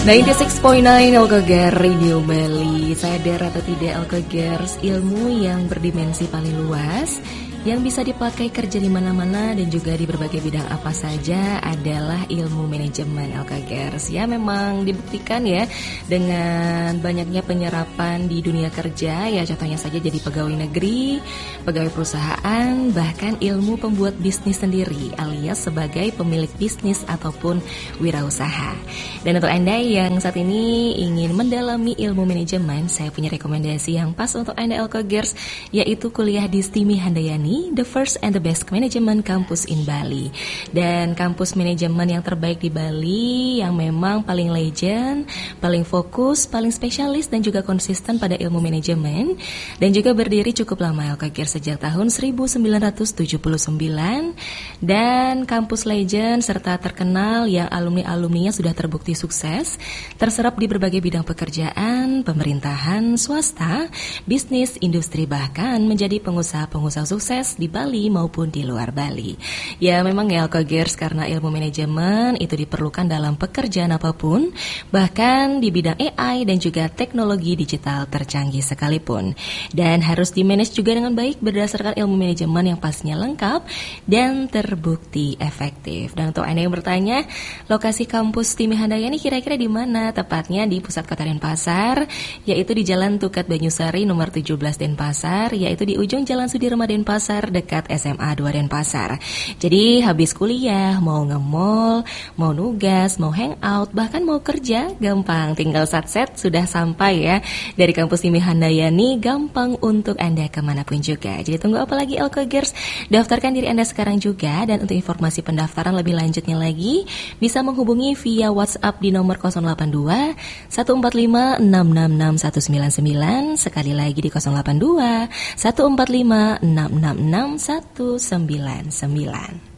96.9 Alkoger Radio Bali. Sadar atau tidak Alkogers, ilmu yang berdimensi paling luas yang bisa dipakai kerja di mana-mana dan juga di berbagai bidang apa saja adalah ilmu manajemen Alkogers. Ya, memang dibuktikan ya dengan banyaknya penyerapan di dunia kerja, ya contohnya saja jadi pegawai negeri, pegawai perusahaan, bahkan ilmu pembuat bisnis sendiri alias sebagai pemilik bisnis ataupun wirausaha. Dan untuk Anda yang saat ini ingin mendalami ilmu manajemen, saya punya rekomendasi yang pas untuk Anda Alkogers, yaitu kuliah di Stimi Handayani, the first and the best management campus in Bali. Dan kampus manajemen yang terbaik di Bali, yang memang paling legend, paling fokus, paling spesialis dan juga konsisten pada ilmu manajemen, dan juga berdiri cukup lama Alkogers sejak tahun 1979, dan kampus legend serta terkenal yang alumni-alumninya sudah terbukti sukses, terserap di berbagai bidang pekerjaan, pemerintahan, swasta, bisnis, industri, bahkan menjadi pengusaha-pengusaha sukses di Bali maupun di luar Bali. Ya memang ya Alkogers, karena ilmu manajemen itu diperlukan dalam pekerjaan apapun, bahkan di bidang AI dan juga teknologi digital tercanggih sekalipun. Dan harus di-manage juga dengan baik berdasarkan ilmu manajemen yang pastinya lengkap dan terbukti efektif. Dan untuk Anda yang bertanya, lokasi kampus Stimi Handayani kira-kira di mana? Tepatnya di pusat kota Denpasar, yaitu di Jalan Tukat Banyusari nomor 17 Denpasar, yaitu di ujung Jalan Sudirman Denpasar dekat SMA 2 Denpasar. Jadi habis kuliah, mau nge-mall, mau nugas, mau hangout, bahkan mau kerja, gampang. Tinggal satset sudah sampai ya. Dari kampus Stimi Handayani, gampang untuk Anda kemanapun juga. Jadi tunggu apa lagi Alkogers? Daftarkan diri Anda sekarang juga. Dan untuk informasi pendaftaran lebih lanjutnya lagi, bisa menghubungi via WhatsApp di nomor 082 145 666199. Sekali lagi di 082 145 666 199.